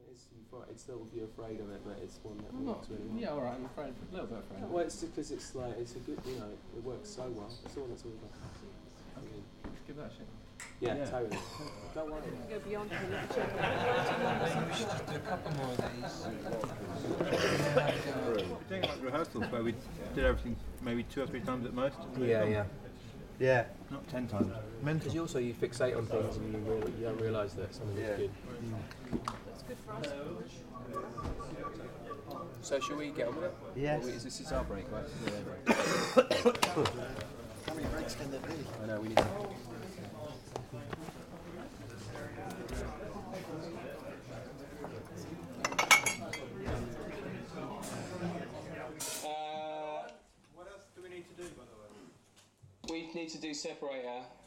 It's still you're afraid of it, but it's one that I'm works not, really well. yeah, alright, I'm afraid, a little bit afraid. Well, it's because it's like it's a good, it works so well. It's all it's all about. I mean, Give that a shot. yeah, totally. Don't worry. Go beyond the little check. We should just do a couple more of these. We're doing like rehearsals where we did everything maybe 2 or 3 times at most. Yeah. Not 10 times. Because you fixate on things and you don't realise that something is good. That's good for us. So shall we get on with it? Yes. This is our break, right? How many breaks can there be? I know, we need to... What else do we need to do, by the way? We need to do separator.